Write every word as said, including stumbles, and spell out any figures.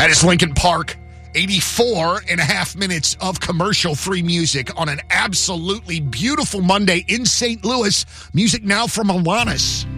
That is Linkin Park. eighty-four and a half minutes of commercial-free music on an absolutely beautiful Monday in Saint Louis. Music now from Alanis.